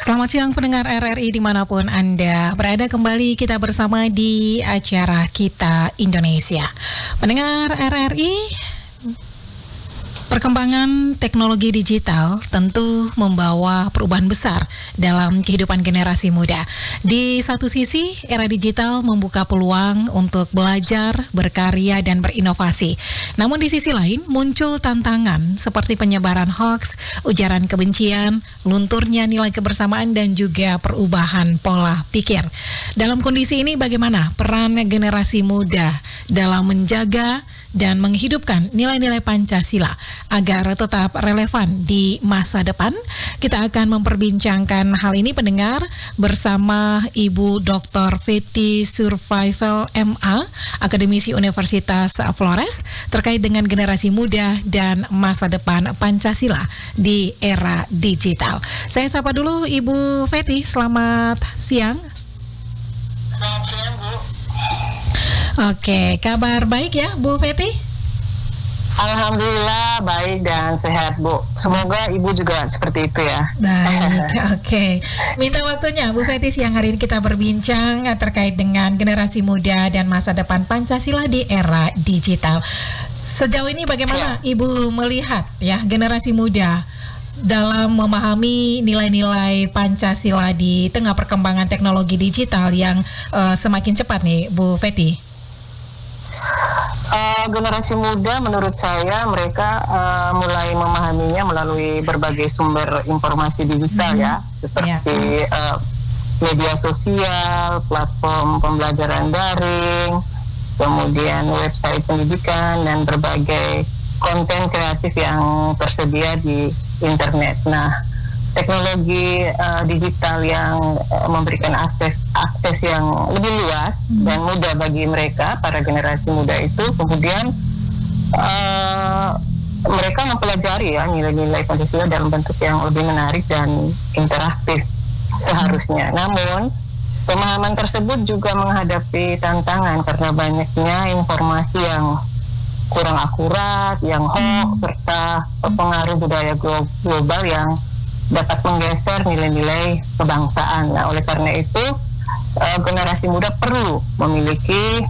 Selamat siang pendengar RRI dimanapun Anda berada, kembali kita bersama di acara Kita Indonesia. Pendengar RRI, perkembangan teknologi digital tentu membawa perubahan besar dalam kehidupan generasi muda. Di satu sisi, era digital membuka peluang untuk belajar, berkarya, dan berinovasi. Namun di sisi lain, muncul tantangan seperti penyebaran hoaks, ujaran kebencian, lunturnya nilai kebersamaan, dan juga perubahan pola pikir. Dalam kondisi ini, bagaimana peran generasi muda dalam menjaga dan menghidupkan nilai-nilai Pancasila agar tetap relevan di masa depan? Kita akan memperbincangkan hal ini, pendengar, bersama Ibu Dr. Fety Survival MA, akademisi Universitas Flores, terkait dengan generasi muda dan masa depan Pancasila di era digital. Saya sapa dulu Ibu Fety, selamat siang. Selamat siang, Bu. Oke, kabar baik ya Bu Fety? Alhamdulillah baik dan sehat, Bu. Semoga Ibu juga seperti itu ya. Baik, oke. Minta waktunya Bu Fety, siang hari ini kita berbincang terkait dengan generasi muda dan masa depan Pancasila di era digital. Sejauh ini bagaimana Ibu melihat ya generasi muda dalam memahami nilai-nilai Pancasila di tengah perkembangan teknologi digital yang semakin cepat nih Bu Fety? Generasi muda menurut saya mereka mulai memahaminya melalui berbagai sumber informasi digital ya, seperti media sosial, platform pembelajaran daring, kemudian website pendidikan dan berbagai konten kreatif yang tersedia di internet. Nah, teknologi digital yang memberikan akses yang lebih luas dan mudah bagi mereka, para generasi muda itu, kemudian mereka mempelajari ya nilai-nilai Pancasila dalam bentuk yang lebih menarik dan interaktif seharusnya. Namun pemahaman tersebut juga menghadapi tantangan karena banyaknya informasi yang kurang akurat, yang hoax, serta pengaruh budaya global yang dapat menggeser nilai-nilai kebangsaan. Nah, oleh karena itu generasi muda perlu memiliki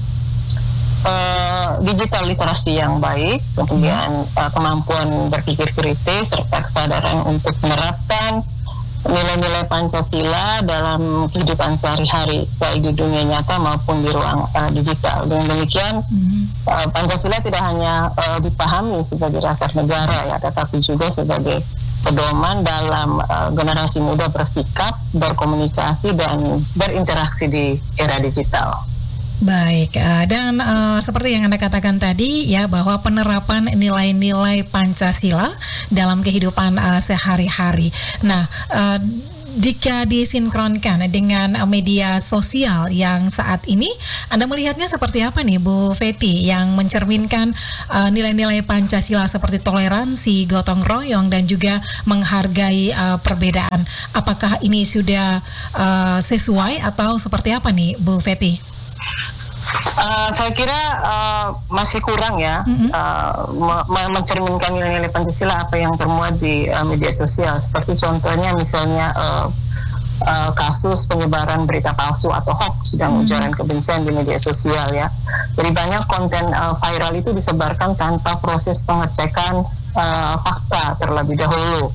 digital literasi yang baik, kemudian kemampuan berpikir kritis, serta kesadaran untuk menerapkan nilai-nilai Pancasila dalam kehidupan sehari-hari, baik di dunia nyata maupun di ruang digital. Dengan demikian, Pancasila tidak hanya dipahami sebagai dasar negara ya, tetapi juga sebagai pedoman dalam generasi muda bersikap, berkomunikasi, dan berinteraksi di era digital. Baik, dan seperti yang Anda katakan tadi ya, bahwa penerapan nilai-nilai Pancasila dalam kehidupan sehari-hari. Nah, jika disinkronkan dengan media sosial yang saat ini, Anda melihatnya seperti apa nih Bu Fety, yang mencerminkan nilai-nilai Pancasila seperti toleransi, gotong royong, dan juga menghargai perbedaan. Apakah ini sudah sesuai atau seperti apa nih Bu Fety? Saya kira masih kurang ya, mencerminkan nilai-nilai Pancasila apa yang termuat di media sosial. Seperti contohnya misalnya kasus penyebaran berita palsu atau hoax dan ujaran kebencian di media sosial ya. Jadi banyak konten viral itu disebarkan tanpa proses pengecekan fakta terlebih dahulu.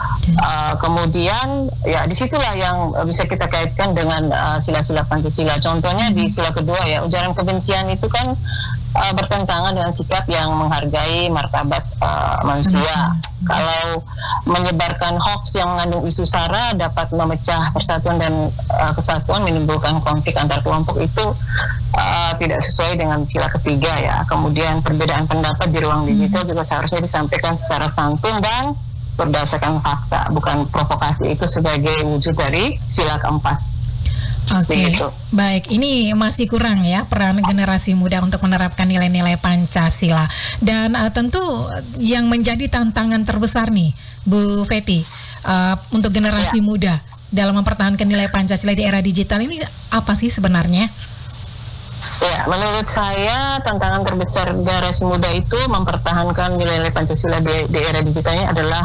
Kemudian ya disitulah yang bisa kita kaitkan dengan sila-sila Pancasila. Contohnya di sila kedua ya, ujaran kebencian itu kan bertentangan dengan sikap yang menghargai martabat manusia. Kalau menyebarkan hoax yang mengandung isu sara dapat memecah persatuan dan kesatuan, menimbulkan konflik antar kelompok, itu tidak sesuai dengan sila ketiga ya. Kemudian perbedaan pendapat di ruang digital juga seharusnya disampaikan secara santun dan berdasarkan fakta, bukan provokasi. Itu sebagai wujud dari sila keempat. Oke, baik. Ini masih kurang ya peran generasi muda untuk menerapkan nilai-nilai Pancasila. Dan tentu yang menjadi tantangan terbesar nih Bu Fety untuk generasi muda dalam mempertahankan nilai Pancasila di era digital ini apa sih sebenarnya? Ya, menurut saya tantangan terbesar generasi muda itu mempertahankan nilai-nilai Pancasila di era digitalnya adalah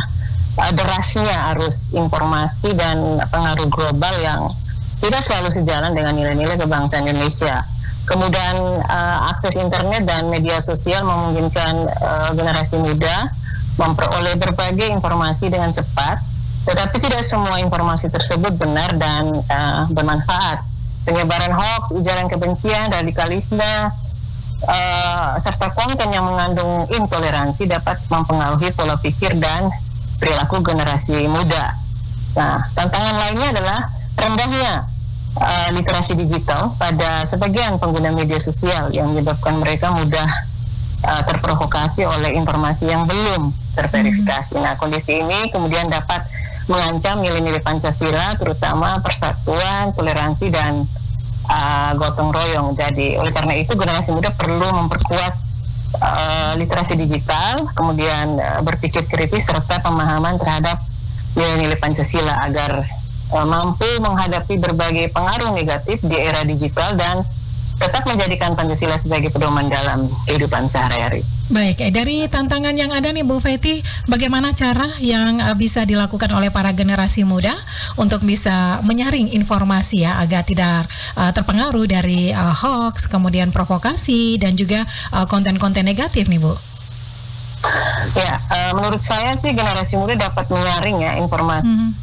derasnya arus informasi dan pengaruh global yang tidak selalu sejalan dengan nilai-nilai kebangsaan Indonesia. Kemudian akses internet dan media sosial memungkinkan generasi muda memperoleh berbagai informasi dengan cepat, tetapi tidak semua informasi tersebut benar dan bermanfaat. Penyebaran hoax, ujaran kebencian, radikalisme, serta konten yang mengandung intoleransi dapat mempengaruhi pola pikir dan perilaku generasi muda. Nah, tantangan lainnya adalah rendahnya literasi digital pada sebagian pengguna media sosial yang menyebabkan mereka mudah terprovokasi oleh informasi yang belum terverifikasi. Nah, kondisi ini kemudian dapat mengancam nilai-nilai Pancasila, terutama persatuan, toleransi, dan gotong royong. Jadi, oleh karena itu generasi muda perlu memperkuat literasi digital, kemudian berpikir kritis serta pemahaman terhadap nilai-nilai Pancasila agar mampu menghadapi berbagai pengaruh negatif di era digital dan tetap menjadikan Pancasila sebagai pedoman dalam kehidupan sehari-hari. Baik, dari tantangan yang ada nih Bu Fety, bagaimana cara yang bisa dilakukan oleh para generasi muda untuk bisa menyaring informasi ya agar tidak terpengaruh dari hoax, kemudian provokasi dan juga konten-konten negatif nih Bu? Ya, menurut saya sih generasi muda dapat menyaring ya informasi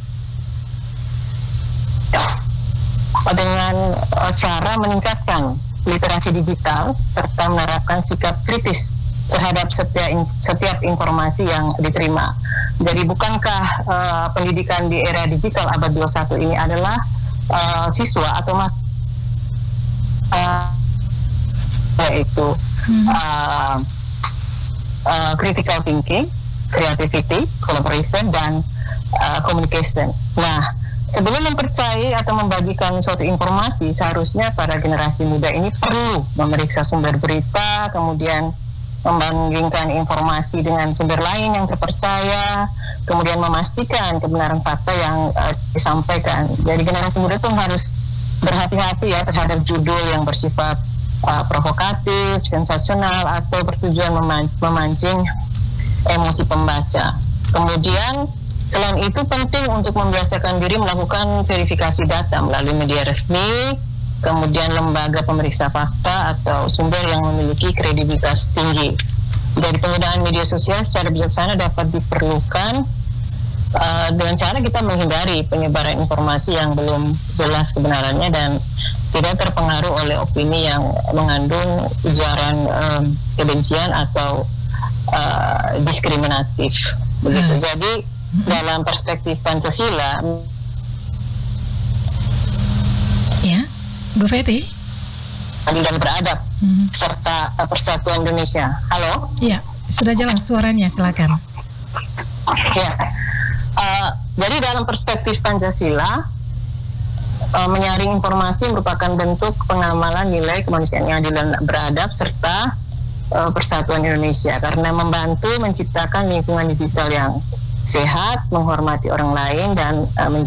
dengan cara meningkatkan literasi digital serta menerapkan sikap kritis terhadap setiap informasi yang diterima. Jadi bukankah pendidikan di era digital abad 21 ini adalah siswa atau yaitu critical thinking, creativity, collaboration, dan communication. Nah, sebelum mempercayai atau membagikan suatu informasi, seharusnya para generasi muda ini perlu memeriksa sumber berita, kemudian membandingkan informasi dengan sumber lain yang terpercaya, kemudian memastikan kebenaran fakta yang disampaikan. Jadi generasi muda itu harus berhati-hati ya terhadap judul yang bersifat provokatif, sensasional, atau bertujuan memancing emosi pembaca. Kemudian selain itu penting untuk membiasakan diri melakukan verifikasi data melalui media resmi, kemudian lembaga pemeriksa fakta atau sumber yang memiliki kredibilitas tinggi. Jadi penggunaan media sosial secara bijaksana dapat diperlukan dengan cara kita menghindari penyebaran informasi yang belum jelas kebenarannya dan tidak terpengaruh oleh opini yang mengandung ujaran kebencian atau diskriminatif. Begitu. Jadi dalam perspektif Pancasila, ya, Bu Fety, adil dan beradab, serta persatuan Indonesia. Halo? Ya, sudah jelas suaranya, silakan. Ya, jadi dalam perspektif Pancasila, menyaring informasi merupakan bentuk pengamalan nilai kemanusiaan yang adil dan beradab serta persatuan Indonesia karena membantu menciptakan lingkungan digital yang sehat, menghormati orang lain, dan